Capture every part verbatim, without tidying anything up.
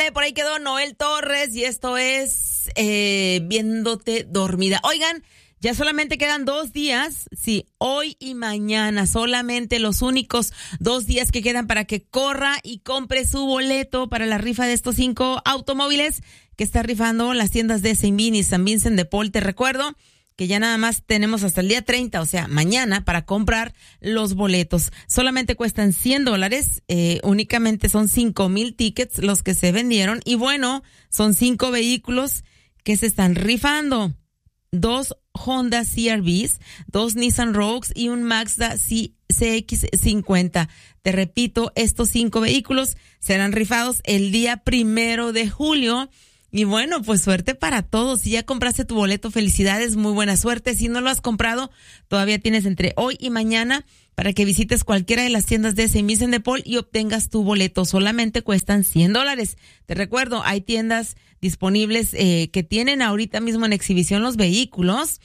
nueve, por ahí quedó Noel Torres y esto es eh, Viéndote Dormida. Oigan, ya solamente quedan dos días, sí, hoy y mañana, solamente los únicos dos días que quedan para que corra y compre su boleto para la rifa de estos cinco automóviles que está rifando las tiendas de Saint Vin y San Vincent de Paul. Te recuerdo que ya nada más tenemos hasta el día treinta, o sea, mañana, para comprar los boletos. Solamente cuestan cien dólares, eh, únicamente son cinco mil tickets los que se vendieron y bueno, son cinco vehículos que se están rifando. Dos Honda C R Vs, dos Nissan Rogues y un Mazda C X cincuenta. Te repito, estos cinco vehículos serán rifados el día primero de julio. Y bueno, pues suerte para todos. Si ya compraste tu boleto, felicidades, muy buena suerte. Si no lo has comprado, todavía tienes entre hoy y mañana para que visites cualquiera de las tiendas de Saint Vincent de Paul y obtengas tu boleto. Solamente cuestan cien dólares. Te recuerdo, hay tiendas disponibles eh, que tienen ahorita mismo en exhibición los vehículos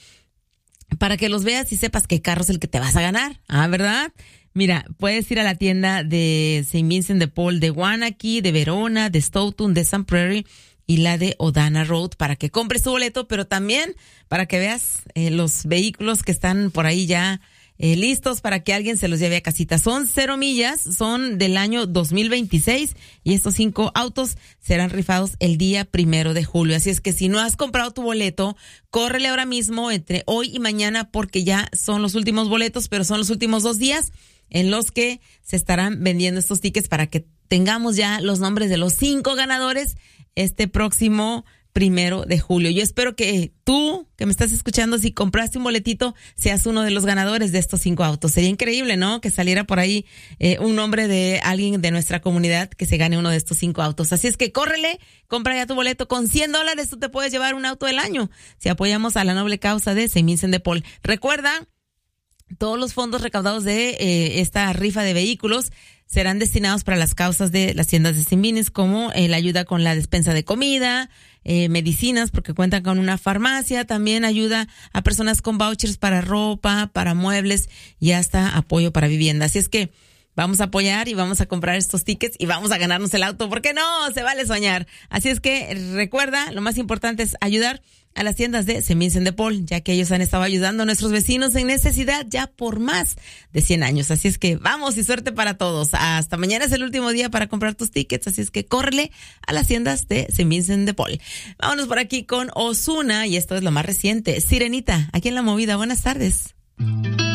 para que los veas y sepas qué carro es el que te vas a ganar. Ah, ¿verdad? Mira, puedes ir a la tienda de Saint Vincent de Paul de Waunakee, de Verona, de Stoughton, de Sun Prairie y la de O'Dana Road para que compres tu boleto, pero también para que veas eh, los vehículos que están por ahí ya eh, listos para que alguien se los lleve a casita. Son cero millas, son del año dos mil veintiséis y estos cinco autos serán rifados el día primero de julio. Así es que si no has comprado tu boleto, córrele ahora mismo entre hoy y mañana porque ya son los últimos boletos, pero son los últimos dos días en los que se estarán vendiendo estos tickets para que tengamos ya los nombres de los cinco ganadores este próximo primero de julio. Yo espero que tú, que me estás escuchando, si compraste un boletito, seas uno de los ganadores de estos cinco autos. Sería increíble, ¿no? Que saliera por ahí eh, un nombre de alguien de nuestra comunidad que se gane uno de estos cinco autos. Así es que córrele, compra ya tu boleto. Con cien dólares tú te puedes llevar un auto del año si apoyamos a la noble causa de Saint Vincent de Paul. Recuerda, todos los fondos recaudados de eh, esta rifa de vehículos serán destinados para las causas de las tiendas de Saint Vincent, como eh, la ayuda con la despensa de comida, eh, medicinas, porque cuentan con una farmacia, también ayuda a personas con vouchers para ropa, para muebles y hasta apoyo para vivienda. Así es que vamos a apoyar y vamos a comprar estos tickets y vamos a ganarnos el auto, porque no, se vale soñar. Así es que recuerda, lo más importante es ayudar a las tiendas de Saint Vincent de Paul, ya que ellos han estado ayudando a nuestros vecinos en necesidad ya por más de cien años. Así es que vamos y suerte para todos. Hasta mañana es el último día para comprar tus tickets, así es que córrele a las tiendas de Saint Vincent de Paul. Vámonos por aquí con Ozuna y esto es lo más reciente. Sirenita, aquí en La Movida. Buenas tardes.